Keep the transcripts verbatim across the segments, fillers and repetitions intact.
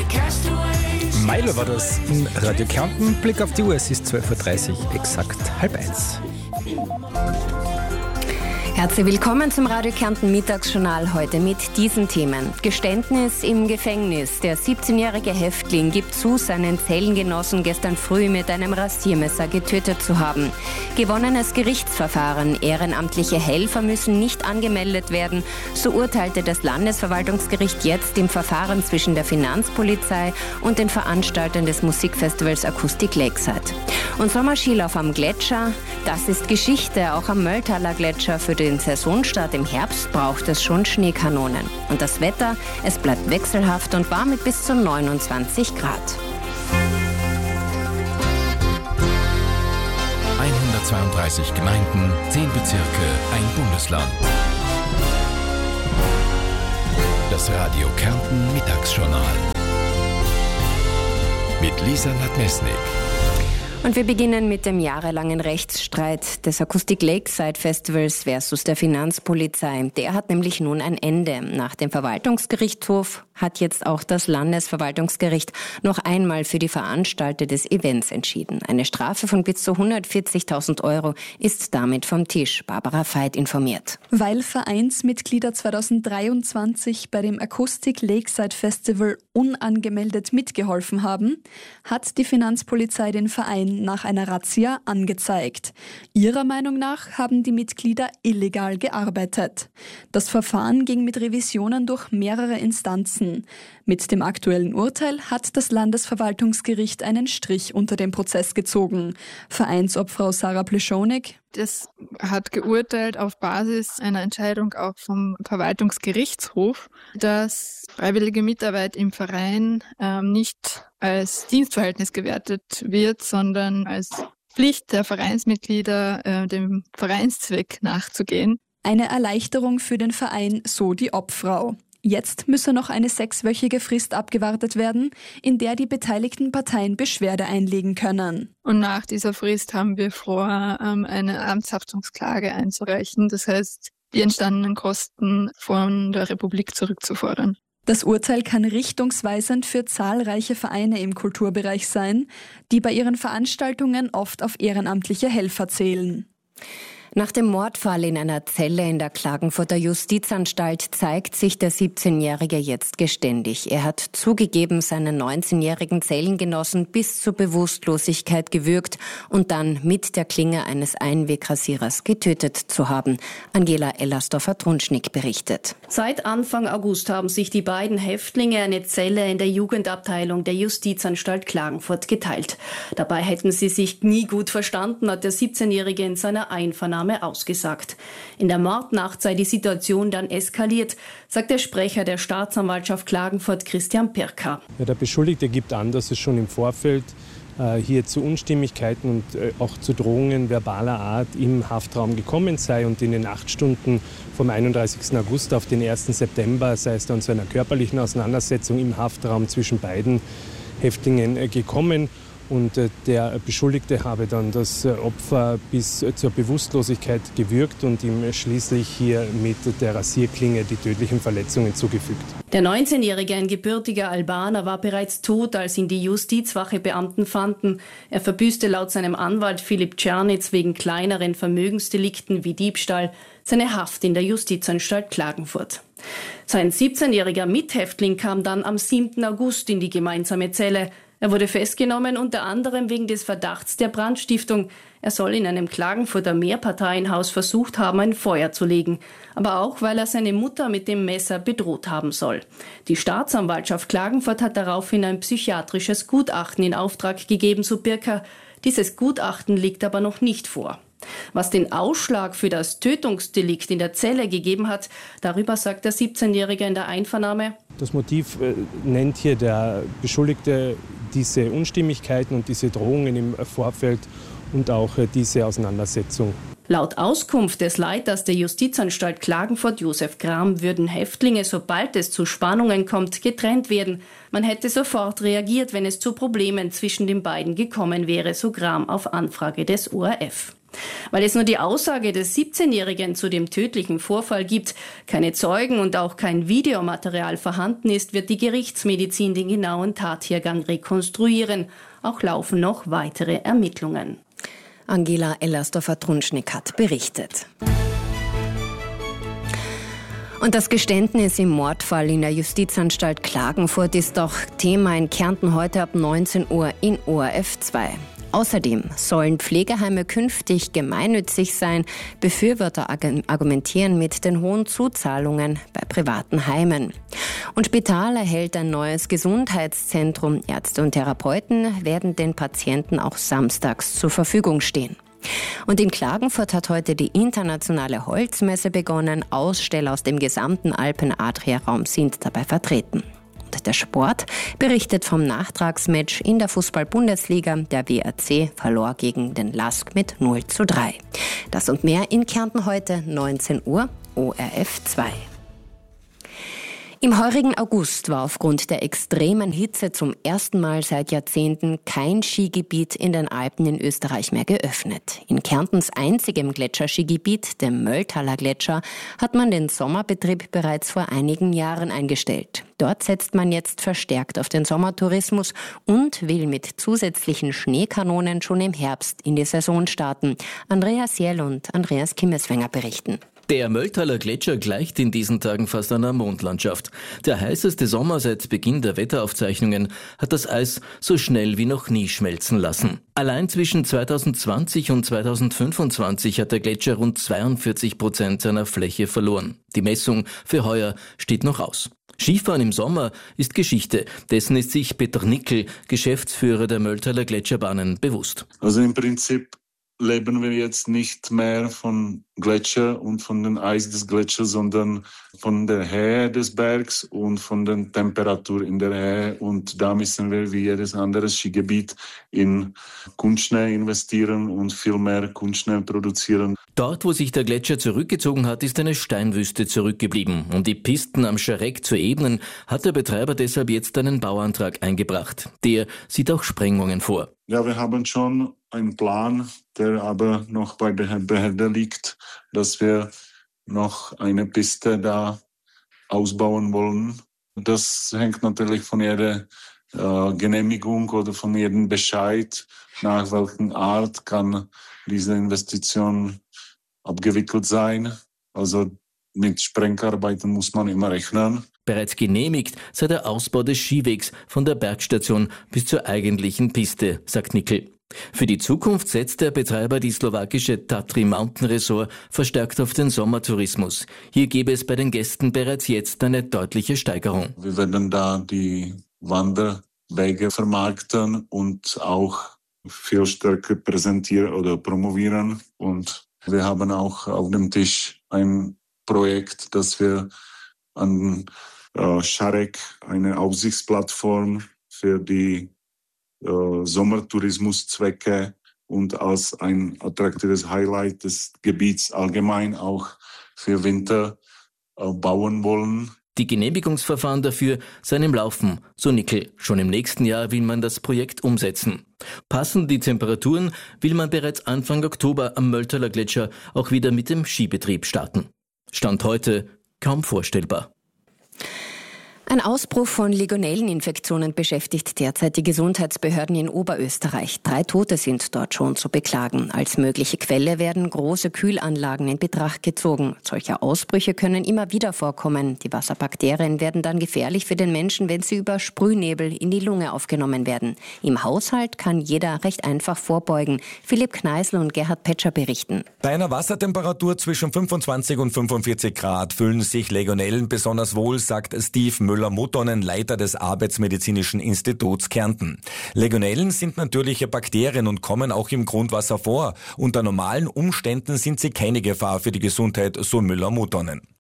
Milo war das in Radio Kärnten. Blick auf die Uhr, es ist zwölf Uhr dreißig, exakt halb eins. Herzlich willkommen zum Radio Kärnten Mittagsjournal heute mit diesen Themen. Geständnis im Gefängnis. Der siebzehnjährige Häftling gibt zu, seinen Zellengenossen gestern früh mit einem Rasiermesser getötet zu haben. Gewonnenes Gerichtsverfahren. Ehrenamtliche Helfer müssen nicht angemeldet werden. So urteilte das Landesverwaltungsgericht jetzt im Verfahren zwischen der Finanzpolizei und den Veranstaltern des Musikfestivals Acoustic Lakeside. Und Sommerskilauf am Gletscher. Das ist Geschichte. Auch am Mölltaler Gletscher für den Saisonstart im Herbst braucht es schon Schneekanonen. Und das Wetter, es bleibt wechselhaft und warm mit bis zu neunundzwanzig Grad. hundertzweiunddreißig Gemeinden, zehn Bezirke, ein Bundesland. Das Radio Kärnten Mittagsjournal. Mit Lisa Nadmesnik. Und wir beginnen mit dem jahrelangen Rechtsstreit des Acoustic Lakeside Festivals versus der Finanzpolizei. Der hat nämlich nun ein Ende. Nach dem Verwaltungsgerichtshof hat jetzt auch das Landesverwaltungsgericht noch einmal für die Veranstalter des Events entschieden. Eine Strafe von bis zu hundertvierzigtausend Euro ist damit vom Tisch. Barbara Veit informiert. Weil Vereinsmitglieder zweitausenddreiundzwanzig bei dem Acoustic Lakeside Festival unangemeldet mitgeholfen haben, hat die Finanzpolizei den Verein nach einer Razzia angezeigt. Ihrer Meinung nach haben die Mitglieder illegal gearbeitet. Das Verfahren ging mit Revisionen durch mehrere Instanzen. Mit dem aktuellen Urteil hat das Landesverwaltungsgericht einen Strich unter den Prozess gezogen. Vereinsobfrau Sarah Pleschonik: Das hat geurteilt auf Basis einer Entscheidung auch vom Verwaltungsgerichtshof, dass freiwillige Mitarbeit im Verein ähm, nicht als Dienstverhältnis gewertet wird, sondern als Pflicht der Vereinsmitglieder, äh, dem Vereinszweck nachzugehen. Eine Erleichterung für den Verein, so die Obfrau. Jetzt müsse noch eine sechswöchige Frist abgewartet werden, in der die beteiligten Parteien Beschwerde einlegen können. Und nach dieser Frist haben wir vor, eine Amtshaftungsklage einzureichen. Das heißt, die entstandenen Kosten von der Republik zurückzufordern. Das Urteil kann richtungsweisend für zahlreiche Vereine im Kulturbereich sein, die bei ihren Veranstaltungen oft auf ehrenamtliche Helfer zählen. Nach dem Mordfall in einer Zelle in der Klagenfurter Justizanstalt zeigt sich der siebzehnjährige jetzt geständig. Er hat zugegeben, seinen neunzehnjährigen Zellengenossen bis zur Bewusstlosigkeit gewürgt und dann mit der Klinge eines Einwegrasierers getötet zu haben. Angela Ellersdorfer-Trunschnick berichtet. Seit Anfang August haben sich die beiden Häftlinge eine Zelle in der Jugendabteilung der Justizanstalt Klagenfurt geteilt. Dabei hätten sie sich nie gut verstanden, hat der siebzehnjährige in seiner Einvernahme ausgesagt. In der Mordnacht sei die Situation dann eskaliert, sagt der Sprecher der Staatsanwaltschaft Klagenfurt, Christian Pirker. Ja, der Beschuldigte gibt an, dass es schon im Vorfeld äh, hier zu Unstimmigkeiten und äh, auch zu Drohungen verbaler Art im Haftraum gekommen sei und in den acht Stunden vom einunddreißigsten August auf den ersten September sei es dann zu einer körperlichen Auseinandersetzung im Haftraum zwischen beiden Häftlingen äh, gekommen. Und der Beschuldigte habe dann das Opfer bis zur Bewusstlosigkeit gewürgt und ihm schließlich hier mit der Rasierklinge die tödlichen Verletzungen zugefügt. Der neunzehnjährige, ein gebürtiger Albaner, war bereits tot, als ihn die Justizwachebeamten fanden. Er verbüßte laut seinem Anwalt Philipp Czernitz wegen kleineren Vermögensdelikten wie Diebstahl seine Haft in der Justizanstalt Klagenfurt. Sein siebzehnjähriger Mithäftling kam dann am siebten August in die gemeinsame Zelle. Er wurde festgenommen, unter anderem wegen des Verdachts der Brandstiftung. Er soll in einem Klagenfurter Mehrparteienhaus versucht haben, ein Feuer zu legen. Aber auch, weil er seine Mutter mit dem Messer bedroht haben soll. Die Staatsanwaltschaft Klagenfurt hat daraufhin ein psychiatrisches Gutachten in Auftrag gegeben zu Pirker. Dieses Gutachten liegt aber noch nicht vor. Was den Ausschlag für das Tötungsdelikt in der Zelle gegeben hat, darüber sagt der siebzehnjährige in der Einvernahme: Das Motiv äh, nennt hier der Beschuldigte diese Unstimmigkeiten und diese Drohungen im Vorfeld und auch äh, diese Auseinandersetzung. Laut Auskunft des Leiters der Justizanstalt Klagenfurt, Josef Gram, würden Häftlinge, sobald es zu Spannungen kommt, getrennt werden. Man hätte sofort reagiert, wenn es zu Problemen zwischen den beiden gekommen wäre, so Gram auf Anfrage des O R F. Weil es nur die Aussage des siebzehnjährigen zu dem tödlichen Vorfall gibt, keine Zeugen und auch kein Videomaterial vorhanden ist, wird die Gerichtsmedizin den genauen Tathergang rekonstruieren. Auch laufen noch weitere Ermittlungen. Angela Ellersdorfer-Trunschnick hat berichtet. Und das Geständnis im Mordfall in der Justizanstalt Klagenfurt ist auch Thema in Kärnten heute ab neunzehn Uhr in O R F zwei. Außerdem sollen Pflegeheime künftig gemeinnützig sein. Befürworter argumentieren mit den hohen Zuzahlungen bei privaten Heimen. Und Spital erhält ein neues Gesundheitszentrum. Ärzte und Therapeuten werden den Patienten auch samstags zur Verfügung stehen. Und in Klagenfurt hat heute die internationale Holzmesse begonnen. Aussteller aus dem gesamten Alpen-Adria-Raum sind dabei vertreten. Und der Sport berichtet vom Nachtragsmatch in der Fußball-Bundesliga. Der W R C verlor gegen den Lask mit null zu drei. Das und mehr in Kärnten heute, neunzehn Uhr, O R F zwei. Im heurigen August war aufgrund der extremen Hitze zum ersten Mal seit Jahrzehnten kein Skigebiet in den Alpen in Österreich mehr geöffnet. In Kärntens einzigem Gletscherskigebiet, dem Mölltaler Gletscher, hat man den Sommerbetrieb bereits vor einigen Jahren eingestellt. Dort setzt man jetzt verstärkt auf den Sommertourismus und will mit zusätzlichen Schneekanonen schon im Herbst in die Saison starten. Andreas Jell und Andreas Kimmeswenger berichten. Der Mölltaler Gletscher gleicht in diesen Tagen fast einer Mondlandschaft. Der heißeste Sommer seit Beginn der Wetteraufzeichnungen hat das Eis so schnell wie noch nie schmelzen lassen. Allein zwischen zweitausendzwanzig und zweitausendfünfundzwanzig hat der Gletscher rund zweiundvierzig Prozent seiner Fläche verloren. Die Messung für heuer steht noch aus. Skifahren im Sommer ist Geschichte. Dessen ist sich Peter Nickel, Geschäftsführer der Mölltaler Gletscherbahnen, bewusst. Also im Prinzip leben wir jetzt nicht mehr von Gletscher und von dem Eis des Gletschers, sondern von der Höhe des Bergs und von der Temperatur in der Höhe. Und da müssen wir wie jedes andere Skigebiet in Kunstschnee investieren und viel mehr Kunstschnee produzieren. Dort, wo sich der Gletscher zurückgezogen hat, ist eine Steinwüste zurückgeblieben. Um die Pisten am Scharek zu ebnen, hat der Betreiber deshalb jetzt einen Bauantrag eingebracht. Der sieht auch Sprengungen vor. Ja, wir haben schon einen Plan, der aber noch bei der Behörde liegt, dass wir noch eine Piste da ausbauen wollen. Das hängt natürlich von jeder äh, Genehmigung oder von jedem Bescheid, nach welcher Art kann diese Investition abgewickelt sein. Also mit Sprengarbeiten muss man immer rechnen. Bereits genehmigt sei der Ausbau des Skiwegs von der Bergstation bis zur eigentlichen Piste, sagt Nickel. Für die Zukunft setzt der Betreiber die slowakische Tatry Mountain Resort verstärkt auf den Sommertourismus. Hier gäbe es bei den Gästen bereits jetzt eine deutliche Steigerung. Wir werden da die Wanderwege vermarkten und auch viel stärker präsentieren oder promovieren. Und wir haben auch auf dem Tisch ein Projekt, dass wir an äh, Scharek eine Aufsichtsplattform für die äh, Sommertourismuszwecke und als ein attraktives Highlight des Gebiets allgemein auch für Winter äh, bauen wollen. Die Genehmigungsverfahren dafür seien im Laufen, so Nickel. Schon im nächsten Jahr will man das Projekt umsetzen. Passen die Temperaturen, will man bereits Anfang Oktober am Mölltaler Gletscher auch wieder mit dem Skibetrieb starten. Stand heute kaum vorstellbar. Ein Ausbruch von Legionelleninfektionen beschäftigt derzeit die Gesundheitsbehörden in Oberösterreich. Drei Tote sind dort schon zu beklagen. Als mögliche Quelle werden große Kühlanlagen in Betracht gezogen. Solche Ausbrüche können immer wieder vorkommen. Die Wasserbakterien werden dann gefährlich für den Menschen, wenn sie über Sprühnebel in die Lunge aufgenommen werden. Im Haushalt kann jeder recht einfach vorbeugen. Philipp Kneißl und Gerhard Petscher berichten. Bei einer Wassertemperatur zwischen fünfundzwanzig und fünfundvierzig Grad fühlen sich Legionellen besonders wohl, sagt Steve Müller-Muttonen, Leiter des Arbeitsmedizinischen Instituts Kärnten. Legionellen sind natürliche Bakterien und kommen auch im Grundwasser vor. Unter normalen Umständen sind sie keine Gefahr für die Gesundheit, so Müller-Muttonen.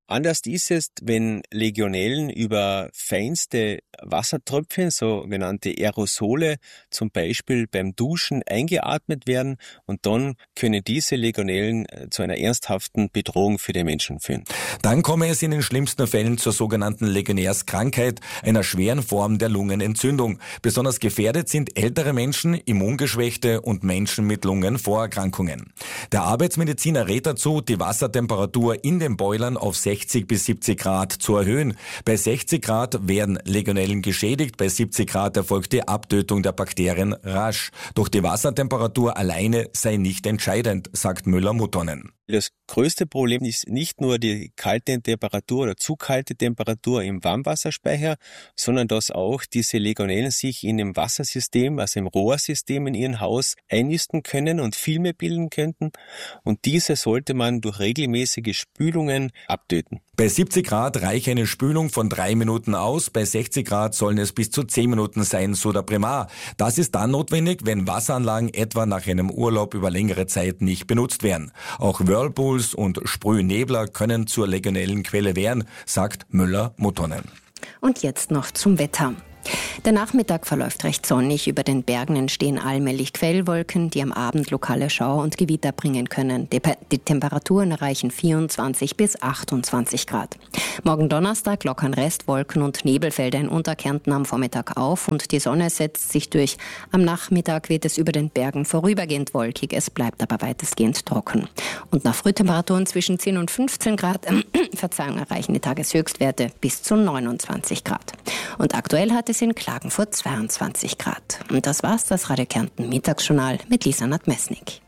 Anders ist es, wenn Legionellen über feinste Wassertröpfchen, sogenannte Aerosole, zum Beispiel beim Duschen eingeatmet werden und dann können diese Legionellen zu einer ernsthaften Bedrohung für die Menschen führen. Dann komme es in den schlimmsten Fällen zur sogenannten Legionärskrankheit, einer schweren Form der Lungenentzündung. Besonders gefährdet sind ältere Menschen, Immungeschwächte und Menschen mit Lungenvorerkrankungen. Der Arbeitsmediziner rät dazu, die Wassertemperatur in den Boilern auf sechzig bis siebzig Grad zu erhöhen. Bei sechzig Grad werden Legionellen geschädigt, bei siebzig Grad erfolgt die Abtötung der Bakterien rasch. Doch die Wassertemperatur alleine sei nicht entscheidend, sagt Müller-Muttonen. Das größte Problem ist nicht nur die kalte Temperatur oder zu kalte Temperatur im Warmwasserspeicher, sondern dass auch diese Legionellen sich in dem Wassersystem, also im Rohrsystem in ihrem Haus einnisten können und Filme bilden könnten. Und diese sollte man durch regelmäßige Spülungen abtöten. Bei siebzig Grad reicht eine Spülung von drei Minuten aus, bei sechzig Grad sollen es bis zu zehn Minuten sein, so der Primar. Das ist dann notwendig, wenn Wasseranlagen etwa nach einem Urlaub über längere Zeit nicht benutzt werden. Auch Whirlpools und Sprühnebler können zur Legionellenquelle werden, sagt Müller-Muttonen. Und jetzt noch zum Wetter. Der Nachmittag verläuft recht sonnig. Über den Bergen entstehen allmählich Quellwolken, die am Abend lokale Schauer und Gewitter bringen können. Die, die Temperaturen erreichen vierundzwanzig bis achtundzwanzig Grad. Morgen Donnerstag lockern Restwolken und Nebelfelder in Unterkärnten am Vormittag auf und die Sonne setzt sich durch. Am Nachmittag wird es über den Bergen vorübergehend wolkig. Es bleibt aber weitestgehend trocken. Und nach Frühtemperaturen zwischen zehn und fünfzehn Grad äh, Verzeihung, erreichen die Tageshöchstwerte bis zu neunundzwanzig Grad. Und aktuell hat es in Klagenfurt zweiundzwanzig Grad. Und das war's, das Radio Kärnten Mittagsjournal mit Lisa Nadmesnik.